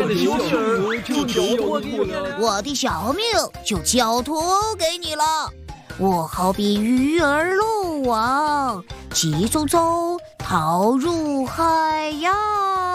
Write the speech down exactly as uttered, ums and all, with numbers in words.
的小命儿就交托你了， 我的小命就交托给你了。我好比鱼儿漏网，急中走，逃入海洋。